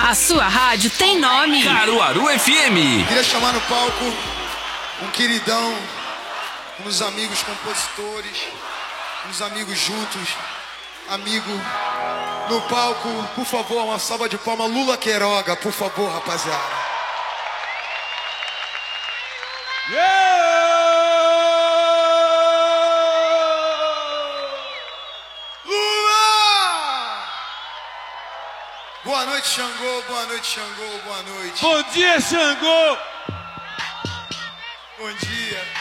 A sua rádio tem nome. Caruaru FM. Queria chamar no palco um queridão, uns amigos compositores, uns amigos juntos, amigo no palco, por favor, uma salva de palmas, Lula Queiroga, por favor, rapaziada. Lula! Boa noite, Xangô, boa noite, Xangô, boa noite. Bom dia, Xangô! Bom dia.